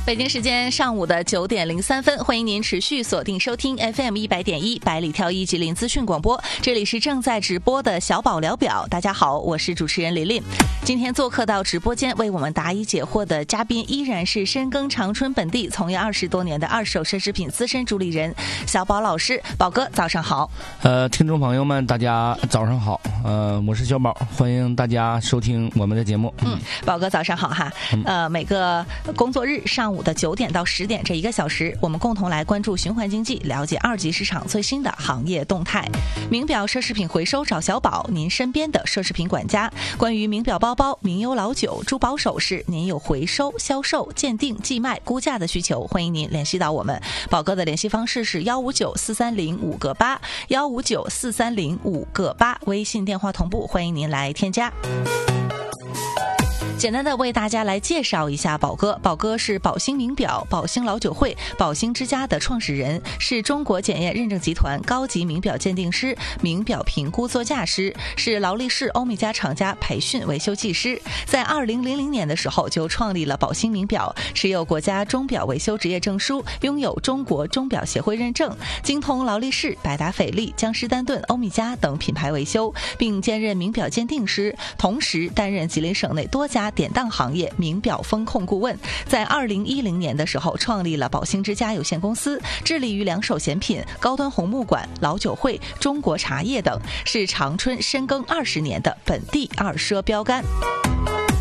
北京时间上午的9点03分，欢迎您持续锁定收听 FM 100.1百里挑一吉林资讯广播，这里是正在直播的小宝聊表。大家好，我是主持人琳琳。今天做客到直播间为我们答疑解惑的嘉宾依然是深耕长春本地从业20多年的二手奢侈品资深主理人小宝老师。宝哥早上好。 听众朋友们大家早上好，我是小宝，欢迎大家收听我们的节目。 宝哥早上好哈。每个工作日上午的9点到10点这1个小时，我们共同来关注循环经济，了解2级市场最新的行业动态。名表奢侈品回收找小宝，您身边的奢侈品管家。关于名表包包、名优老酒、珠宝首饰，您有回收、销售、鉴定、寄卖、估价的需求，欢迎您联系到我们。宝哥的联系方式是159-430-5个8 159-430-5个8，微信电话同步，欢迎您来添加。简单的为大家来介绍一下宝哥。宝哥是宝兴名表、宝兴老酒会、宝兴之家的创始人，是中国检验认证集团高级名表鉴定师、名表评估座驾师，是劳力士、欧米茄厂家培训维修技师。在2000年的时候就创立了宝兴名表，持有国家钟表维修职业证书，拥有中国钟表协会认证，精通劳力士、百达翡丽、江诗丹顿、欧米茄等品牌维修，并兼任名表鉴定师，同时担任吉林省内多家典当行业名表风控顾问。在2010年的时候创立了宝兴之家有限公司，致力于2手显品、高端红木馆、老酒会、中国茶叶等，是长春深耕20年的本地二奢标杆。